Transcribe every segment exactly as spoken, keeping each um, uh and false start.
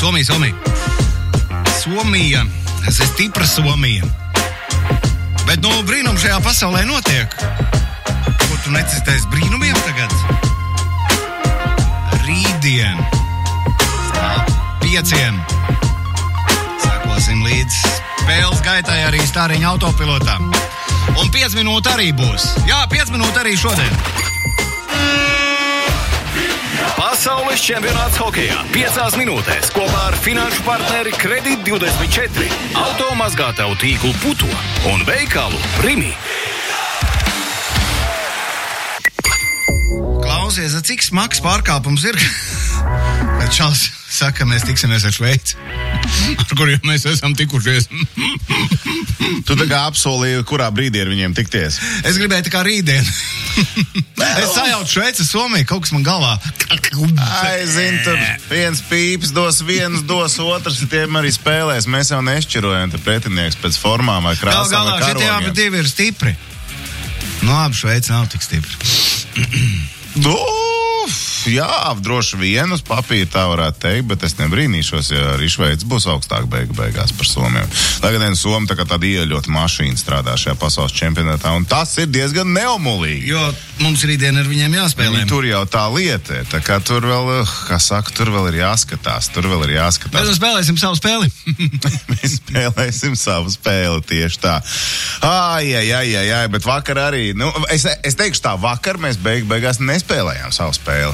Somija, Somija. Somija. Tas ir stipra Somija. Bet, nu, brīnum šajā pasaulē notiek. Ko tu necitēs brīnumiem tagad? Rītdien. Pieciem. Sekosim līdz spēles gaitai arī Stāriņa autopilotā. Un piec minūte arī būs. Jā, piec minūte arī šodien. Pasaules čempionāts hokejā piecās minūtēs kopā ar finanšu partneri Kredit divdesmit četri, automazgātavu tīklu Puto un veikalu Rimi. Klausies, cik smags pārkāpums ir, kad Čals saka, mēs tiksimies ar Šveici, ar kuriem mēs esam tikušies. Tu tā kā apsolīji, kurā brīdī ar viņiem tikties? Es gribēju tā kā rītdien. Es sajautu Šveici, Somiju, kaut kas man galvā. Ai, zin, tur viens pīps dos, viens dos, otrs tiem arī spēlēs. Mēs jau nešķirojam te pretinieks pēc formām vai krāsām Gal, vai galā, šitie abi karogiem. divi ir stipri. Nu, abi Šveici nav tik stipri. Nu, jā, droši vien uz papīra tā varētu teikt, bet es nebrīnīšos, ja arī Šveicis būs augstāk beigu beigās par Somiem. Lai gan Somi tā kā tāda ieļota mašīna strādā šajā pasaules čempionātā, un tas ir diezgan neomulīgi. Jo mums rītdien ar viņiem jāspēlē. Tur jau tā lieta, tā kā tur vēl, kā saka, tur vēl ir jāskatās, tur vēl ir jāskatās. Mēs spēlēsim savu spēli. Mēs spēlēsim savu spēli tieši tā. Ai, ai, ai, ai, ai, bet vakar arī, nu, es, es teikšu tā, vakar mēs beig, beigās nespēlējām savu spēli.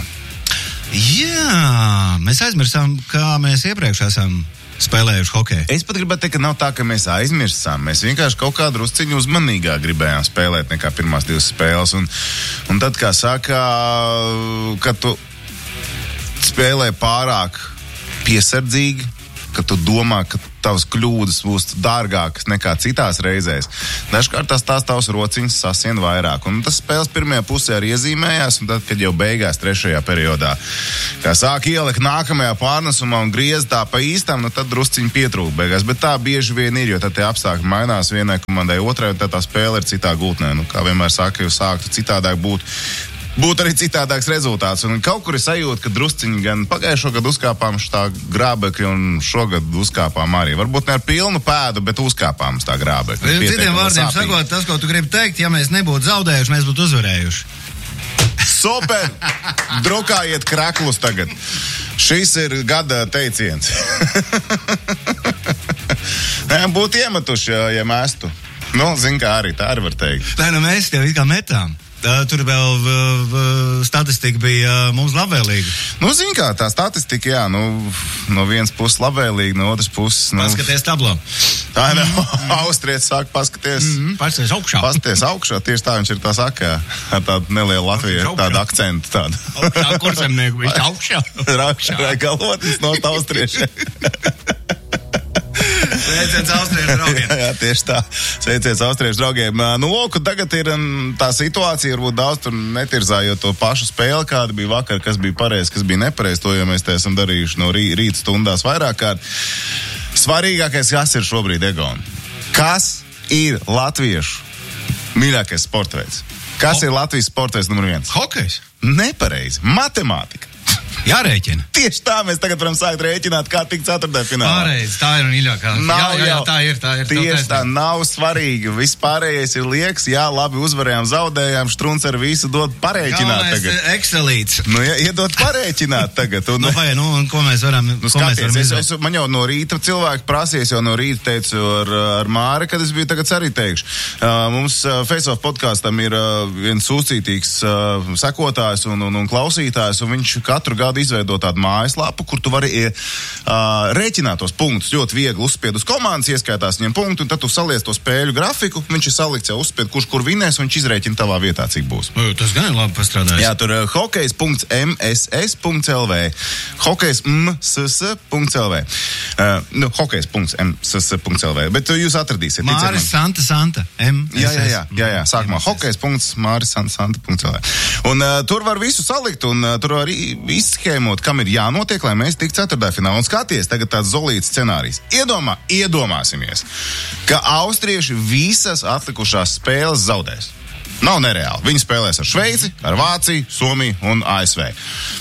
Jā, mēs aizmirsām, kā mēs iepriekš esam spēlējuši hokeju. Es pat gribētu teikt, ka nav tā, ka mēs aizmirsām. Mēs vienkārši kaut kādu drusciņu uzmanīgāk gribējām spēlēt nekā pirmās divas spēles. Un, un tad, kā saka, kad tu spēlē pārāk piesardzīgi, ka tu domā, ka tavas kļūdas būs dārgākas nekā citās reizēs. Dažkārt tās tās tavas rociņas sasien vairāk. Un tas spēles pirmajā pusē arī iezīmējās, un tad, kad jau beigās trešajā periodā, kā sāk ielikt nākamajā pārnesumā un griez tā pa īstām, nu tad drusciņi pietrūk beigās. Bet tā bieži vien ir, jo tad tie apstākļi mainās vienai komandai otrai, un tad tā spēle ir citā gultnē. Nu, kā vienmēr saka, jūs sāktu citādāk būt. Būtu arī citādāks rezultāts. Un kaut kur ir sajūta, ka drusciņi gan pagājušo gadu uzkāpām šitā grābekļa un šogad uzkāpām arī. Varbūt ne ar pilnu pēdu, bet uzkāpām šitā grābekļa. Citiem vārdiem sakot, tas, ko tu gribi teikt, ja mēs nebūtu zaudējuši, mēs būtu uzvarējuši. Super! Drukājiet kraklus tagad. Šis ir gada teiciens. Nē, būtu iemetuši, ja, ja mestu. Nu, zin kā arī, tā arī var teikt. Nē, nu mēs tev it kā metām. Tur vēl v, v, statistika bija mums labvēlīga. Nu, zin kā, tā statistika, jā, nu, no vienas puses labvēlīga, no otras puses, nu... Paskaties tablo. Tā ir, mm-hmm. Austrietis sāk paskaties... Mm-hmm. Paskaties augšā. Paskaties augšā, tieši tā viņš ir tā saka, ar tādu nelielu Latviju, tādu akcentu, tādu. Augšā, kursemnieku, viņš augšā. Augšā, galotnis no austrieši. Sveiciens austriešu draugiem. Jā, jā, tieši tā. Sveiciens austriešu draugiem. Nu, lūk, tagad ir tā situācija, varbūt daudz tur netirzājot to pašu spēli, kāda bija vakar, kas bija pareizi, kas bija nepareizi. To jau mēs te esam darījuši no rī, rīta stundās vairāk kārt. Svarīgākais, kas ir šobrīd, Egon? Kas ir latviešu mīļākais sportveids? Kas Ho- ir Latvijas sportveids numur viens? Hokejs. Nepareizi. Matemātika. Jārēķina. Tieši tā, mēs tagad varam sākt rēķināt, kā tikt ceturtajā finālā. Pareizi, tā ir mīļākā. Nav jā, jā, jā, jau. tā ir, tā ir. Tieši tā, nav svarīgi. Viss pārējais ir liekas, jā, labi, uzvarējām, zaudējām, Štrunce ar visu dod parēķināt Galvenais tagad. Excelīts. Nu, ja, iedod parēķināt tagad. Un, nu, vai, nu, un ko mēs varam, nu, ko skaties, mēs varam es, izdarīt? es, man jau no rīta cilvēki prasies, jau no rīta teicu ar, ar Māri, kad es biju tagad arī teikšu. Uh, mums uh, Face-Off podkastam ir uh, viens uzcītīgs uh, sekotājs un, un, un klausītājs, un viņš katru gadu izveido tādu mājaslapu, kur tu vari uh, rēķināt tos punktus. Ļoti viegli uzspied uz komandas, ieskaitās viņiem punktu, un tad tu saliec to spēļu grafiku, viņš ir salikts jau uzspied, kurš kur vinēs, un viņš izrēķina tavā vietā, cik būs. O, tas gan ir labi pastrādājis. Jā, tur uh, hokejs punkts m s s punkts l v, hokejs m s s punkts l v, uh, nu, hokejs punkts m s s punkts l v, bet uh, jūs atradīsiet. Māris Santa Santa, M S S. Jā, jā, jā, jā, jā. Sākumā hokejs punkts Māris Santa Santa punkts l v. Un uh, tur var visu salikt, un uh, tur var izskēmot, kam ir jānotiek, lai mēs tik ceturtajā finālā. Un skaties, tagad tāds zolīts scenārijs. Iedomā, iedomāsimies, ka austrieši visas atlikušās spēles zaudēs. Nav nereāli. Viņi spēlēs ar Šveici, ar Vāciju, Somiju un A S V.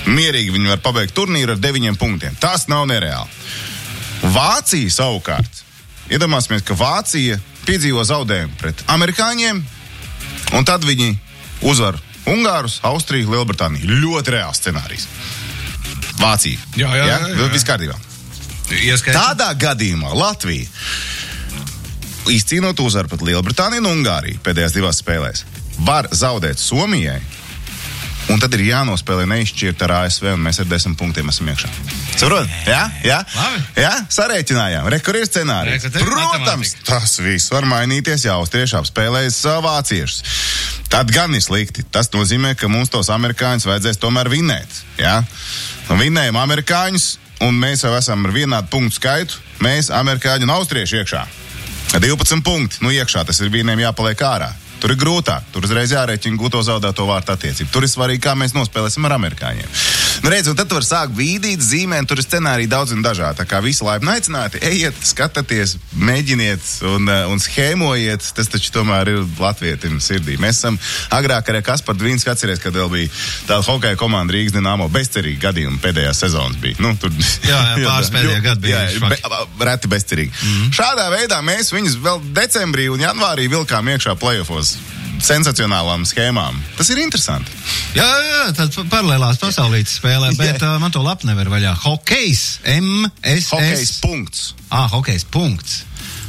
Mierīgi viņi var pabeigt turnīru ar deviņiem punktiem. Tas nav nereāli. Vācija savukārt. Iedomāsimies, ka Vācija piedzīvo zaudējumu pret amerikāņiem, un tad viņi uzvar Ungārus, Austriju, Lielbritāniju. Ļoti reāls scenārijs. Vācija. Jā, jā, jā. jā, jā. Viss kārtībā. Ieskaitā. Tādā gadījumā Latvija izcīnot uzvaru pret Lielbritāniju un Ungāriju pēdējās divās spēlēs var zaudēt Somijai, un tad ir jānospēlē neizšķirt ar A S V, un mēs ar desmit punktiem esam iekšā. Saprot? Jā? Jā? Labi. Jā? Sarēķinājām. Re, kur ir scenārijs? Re, Protams, tas viss var mainīties, ja austrieši apspēlēs vāciešus. Tad gan ir slikti. Tas nozīmē, ka mums tos amerikāņus vajadzēs tomēr vinēt. Jā? Un vinējam amerikāņus, un mēs jau esam ar vienādu punktu skaitu. Mēs, amerikāņi un austrieši iekšā. divpadsmit punkti. Nu, iekšā tas ir vieniem jāpaliek ārā. Tur ir grūtāk, tur uzreiz jārēķina gūto zaudēto vārtu attiecību. Tur ir svarīgi, kā mēs nospēlēsim ar amerikāņiem. Nu, redz, un tad tu var sākt bīdīt, zīmēt, tur ir scenāriji daudz un dažādi. Tā kā visi laipni aicināti, ejiet, skatieties, mēģiniet un, un schēmojiet. Tas taču tomēr ir latvietim sirdī. Mēs esam agrāk arī Kaspar Dvīns, atceries, kad vēl bija tāda hokeja komanda Rīgas Dinamo bezcerīgi gadījumi pēdējās sezonas bija. Nu, tur, jā, jā, pāris pēdējā gada bija. Jā, be, reti bezcerīgi. Mm-hmm. Šādā veidā mēs viņus vēl decembrī un janvārī vilkām iekšā play-offos. Sensacionālām schēmām. Tas ir interesanti. Jā, jā, tad paralēlās pasaulītes spēlē, bet uh, man to lapu nevar vaļā. Hokejs, M S S. Hokejs punkts. Ā, hokejs punkts.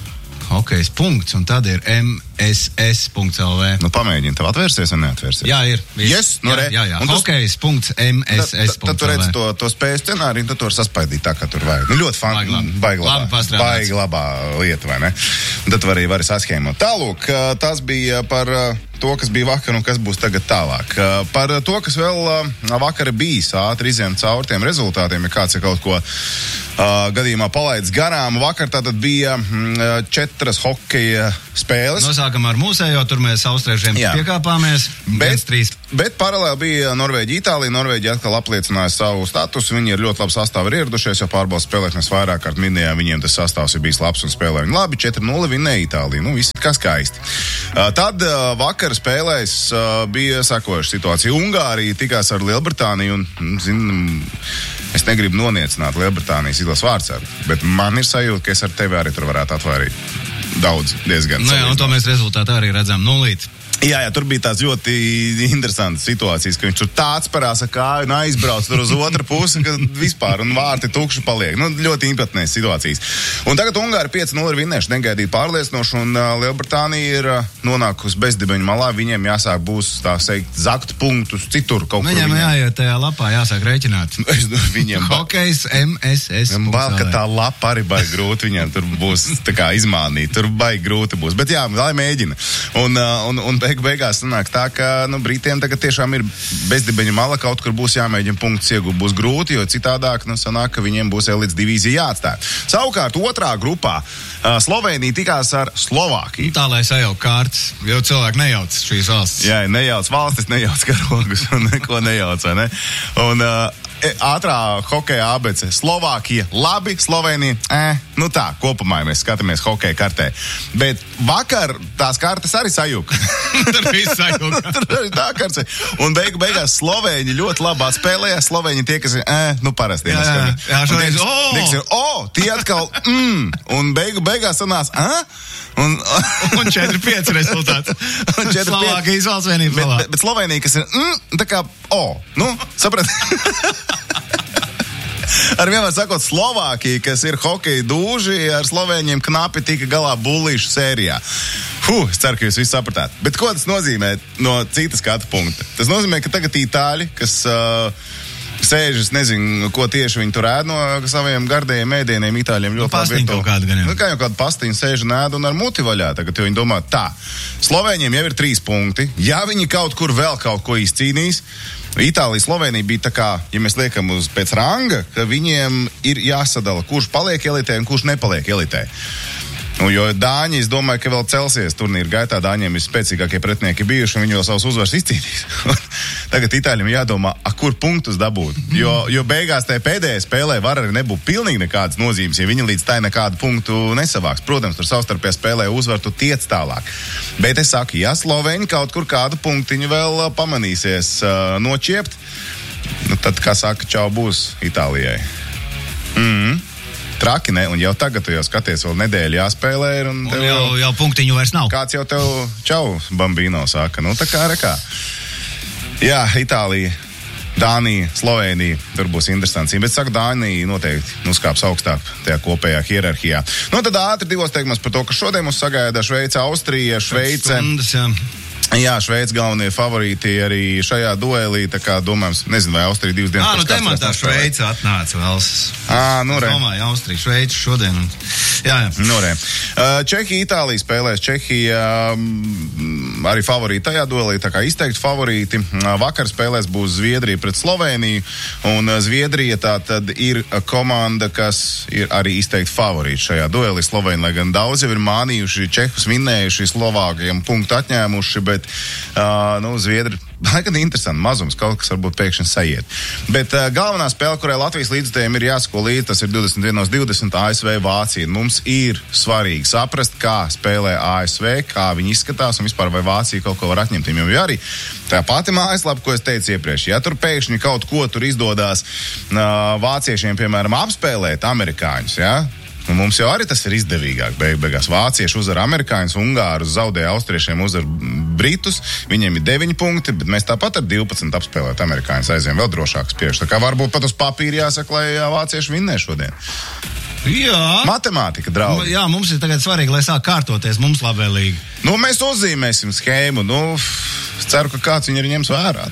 Hokejs punkts, un tad ir M S S punkts L V. Nu, pamēģini, tev atvērsies vai neatvērsies? Jā, ir. Yes, nu, jā, jā, jā. Hokejs punkts M S S punkts L V. Tad tu redzi to, to spēju scenāriju, un tad tu var saspaidīt tā, kā tur vajag. Nu, ļoti fan, baigi labā, baigi labā lieta, vai ne? Un tad var arī vari saschēmot. Tālūk, tas bija par to, kas bija vakar un kas būs tagad tālāk. Par to, kas vēl vakar bijis, ātri iziem caur tiem rezultātiem, ja kāds ir kaut ko uh, gadījumā palaidis garām. Vakar tātad bija mm, četras hokeja spēles. Nosākam ar mūsējo, tur mēs austriešiem piekāpāmies. Bet, bet paralēli bija Norvēģija, Itālija. Norvēģija atkal apliecināja savu statusu. Viņi ir ļoti labi sastāvi ieradušies, jau pārbaudas spēlēs mēs vairāk kārt minējām, viņiem tas sastāvs ir bijis labs un spēlē viņi labi. četri nulle vinnēja Itālija. Nu, viss kā skaisti. Uh, tad uh, vakar spēlēs uh, bija sekojuša situācija. Ungārija tikās ar Lielbritāniju un, zin, es negribu noniecināt Lielbritānijas izlases vārdsargu, bet man ir sajūta, ka es ar tevi arī tur varētu atvairīt daudz, diezgan. Nu jā, un to mēs rezultātā arī redzam nulīt. Jā, jā, tur bija tās ļoti interesantas situācijas, ka viņš tur tāds parās ar kāju un aizbrauc tur uz otru pusi, ka vispār un vārti tukši paliek. Nu, ļoti impatnēs situācijas. Un tagad Ungāri pieci nulle ir vinnējuši, negaidīt pārliecinoši, un uh, Lielbritānija ir uh, nonākusi bezdibeņu malā. Viņiem jāsāk būs, tā seikt, zakt punktus citur kaut kur. Viņiem jāiet tajā lapā, jāsāk rēķināt. Viņiem hokejs M S S. Bail, ka tā lapa arī baigi grūti viņiem tur būs tā kā izmānīt. Tur baigi grūti būs. Bet jā, lai mēģina. Un, uh, un, un beigu beigās sanāk tā, ka nu, Britiem tagad tiešām ir bezdibeņu mala, kaut kur būs jāmēģina punktus iegūt, būs grūti, jo citādāk nu, sanāk, ka viņiem būs elites divīzija jāatstāj. Savukārt otrā grupā uh, Slovēnija tikās ar Slovākiju. Tā, lai sajauc kārtas, jo cilvēki nejauc šīs valstis. Jā, nejauc valstis, nejauc karogus un neko nejauc, vai ne? Un uh, ātrā hokeja A B C. Slovākija labi, Slovēnija, eh, nu tā, kopumā mēs skatāmies hokeja kartē. Bet vakar tās kartes arī sajuka. Tur viss sajuka. Tur arī tā kartes. Un beigu beigās Slovēņi ļoti labi atspēlējās. Slovēņi tie, kas ir, eh, nu parasti. Jā, jā, jā, šoreiz, o! Tieks ir, o, tie atkal, mm, un beigu beigās sanās, eh? Un, un četri pieci rezultāts. Slovākijas valsts vienība. Bet, bet, bet Slovēnija, kas ir, mm, tā kā, o, nu, saprat. Ar vienmēr sakot, Slovākija, kas ir hokeja dūži, ar Slovēņiem knapi tika galā bullīšu sērijā. Huh, es ceru, ka jūs visi sapratāt. Bet ko tas nozīmē no citas skatu punkta? Tas nozīmē, ka tagad itāļi, kas uh, sēž, es nezinu, ko tieši viņi tur ēd no saviem gardējiem ēdieniem, itāļiem ļoti labi. Pastiņu kaut kādu gan jau. Nu, kā jau kādu pastiņu sēž un ēd un ar muti vaļā. Tagad jau viņi domā tā. Slovēņiem jau ir trīs punkti. Ja viņi kaut kur vēl kaut ko izcīnīs, Itālija, Slovēnija bija tā kā, ja mēs liekam uz pēc ranga, ka viņiem ir jāsadala, kurš paliek elitē un kurš nepaliek elitē. Nu, jo Dāņi, es domāju, ka vēl celsies turnīru gaitā, Dāņiem ir spēcīgākie pretinieki bijuši, un viņi jau savus uzvaras izcīnīs. Tagad Itāļiem jādomā, a, kur punktus dabūt. Jo, jo beigās tajā pēdējā spēlē var arī nebūt pilnīgi nekādas nozīmes, ja viņi līdz tai nekādu punktu nesavāks. Protams, tur savstarpējā spēlē uzvar, tu tiec tālāk. Bet es saku, ja Slovēņi kaut kur kādu punktiņu vēl pamanīsies uh, noķiept, nu, tad, kā saka, čau būs Itālijai. Mhm. Traki, ne? Un jau tagad tu jau skaties, vēl nedēļa jāspēlē ir. Un, un jau, jau punktiņu vairs nav. Kāds jau tev čau, Bambino, saka. Nu, tā kā rekā. Jā, Itālija, Dānija, Slovēnija, tur būs interesants. Bet, saka, Dānija noteikti uzkāps augstāk tajā kopējā hierarhijā. Nu, tad ātri divos teikumus par to, ka šodien mums sagaida Šveica, Austrija, Šveice. Stundas, jā. Jā, Šveice galvenie favorīti arī šajā duelī, tā kā domājams, nezinu, vai Austrija divas dienas. Ā, nu te man tā Šveice atnāca vēls. Ā, nu re. Es domāju, Austrija, Šveice šodien. Un... Jā, jā. Nu re. Čehija, Itālija spēlēs. Čehija arī favorīti tajā duelī, tā kā izteikti favorīti. Vakar spēlēs būs Zviedrija pret Slovēniju, un Zviedrija tā tad ir komanda, kas ir arī izteikti favorīti šajā duelī. Slovēni, lai gan daudz jau ir mānījuši, Čehus vinnējuši, Slovākiem punktu atņēmuši, bet Uh, nu, Zviedri, laikam interesanti, mazums, kaut kas varbūt pēkšņi sajiet. Bet uh, galvenā spēle, kurai Latvijas līdzstājiem ir jāsako līdzi, tas ir divdesmit viens divdesmit A S V Vācija. Mums ir svarīgi saprast, kā spēlē A S V, kā viņi izskatās un vispār vai Vācija kaut ko var atņemt. Jo arī tā pati mājaslapa, ko es teicu iepriekš, ja tur pēkšņi kaut ko tur izdodās uh, vāciešiem, piemēram, apspēlēt amerikāņus, ja? Un mums jau arī tas ir izdevīgāk. Beig, beigās vācieši uzvar amerikāņus, ungārus, zaudēja austriešiem, uzvar britus. Viņiem ir deviņi punkti, bet mēs tāpat ar divpadsmit apspēlēt amerikāņus aizvien vēl drošāks priekš. Tā kā varbūt pat uz papīra jāsaka, lai jā, vācieši vinnē šodien. Jā. Matemātika, draugi. Jā, mums ir tagad svarīgi, lai sāk kārtoties mums labvēlīgi. Nu, mēs uzzīmēsim schēmu. Nu, es ceru, ka kāds viņu ir ņems vērā.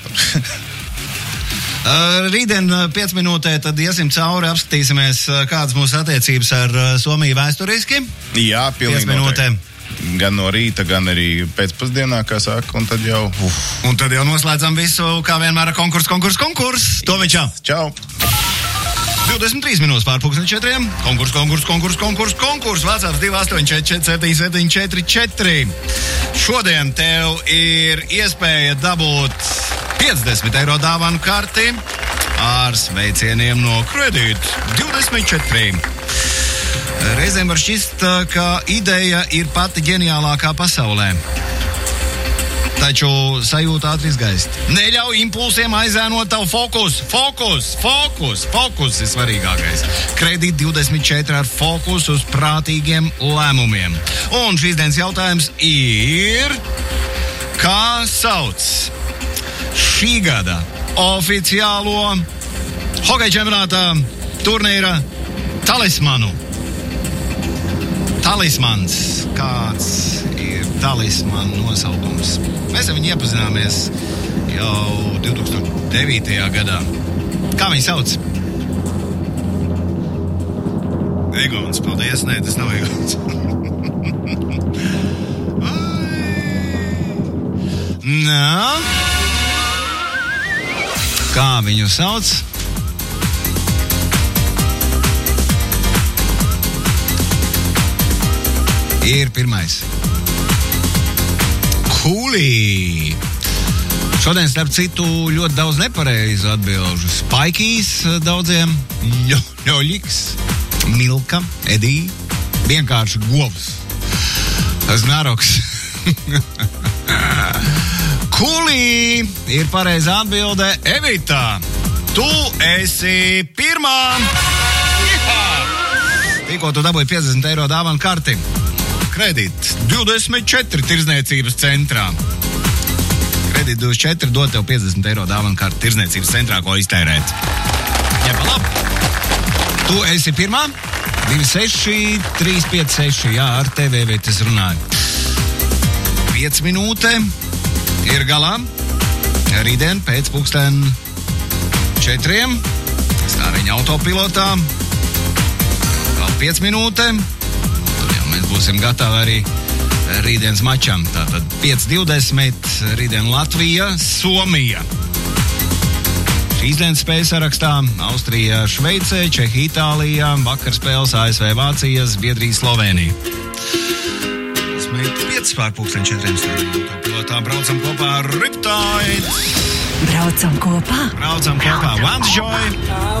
Uh, rītdien uh, piec minūtē tad iesim cauri, apskatīsimies, uh, kādas mūsu attiecības ar uh, Somiju vēsturiski. Jā, pilnīgi minūtēm. Gan no rīta, gan arī pēcpusdienā, kā saka, un tad jau... Uf. Un tad jau noslēdzam visu, kā vienmēr, konkurs, konkurs, konkurs. To viņam. Čau. divdesmit trīs minūtes pār pulksten četriem. Konkurs, konkurs, konkurs, konkurs, konkurs. Vācāps divi astoņi četri septiņi septiņi četri četri. Šodien tev ir iespēja dabūt piecdesmit eiro dāvanu karti ar sveicieniem no Kredīt divdesmit četri. Reizēm var šķist, ka ideja ir pati ģeniālākā pasaulē. Taču sajūta ātri izgaist. Neļauj impulsiem aizēnot tavu fokus. Fokus, fokus, fokus ir svarīgākais. Kredīt divdesmit četri ar fokus uz prātīgiem lēmumiem. Un šīs dienas jautājums ir, kā sauc šī gada oficiālo hokeja čempionāta turnīra talismanu? Talismans. Kāds ir talismana nosaukums? Mēs ar viņu iepazināmies jau divi tūkstoši devītajā gadā. Kā viņi sauc? Egons, paldies. Nē, tas nav Egons. Nā. Kā viņu sauc? Ir pirmais. Kulī. Šodien, starp citu, ļoti daudz nepareizu atbilžu. Spaikīs daudziem, ļoļiks, milka, edī, vienkārši govs. Tas naroks. Kulī ir pareizā atbilde Evita. Tu esi pirmā. Jā. Tikko tu dabūji piecdesmit eiro dāvanu karti. Kredīt divdesmit četri tirzniecības centrā. Kredīt divdesmit četri dod tev piecdesmit eiro dāvanu karti tirzniecības centrā, ko iztērēt. Jā, pa labi. Tu esi pirmā. divi seši trīs pieci seši. Jā, ar tevi es runāju. pieci minūte ir galā. Rītdien pēc pulksten četriem. Stāriņa autopilotā. Vēl pieci minūte. Mēs būsim gatavi arī rītdienas mačam. Tātad pieci divdesmit, rītdien Latvija, Somija. Šīs dienas spējas sarakstā Austrija, Šveicē, Čehija, Itālijā, vakar spēles A S V, Vācija, Zviedrija, Slovēnija. Mēs pieci pār pulksten četriem stādījām. Pilotā braucam kopā ar Riptide. Braucam kopā. Braucam kopā. Once Joy.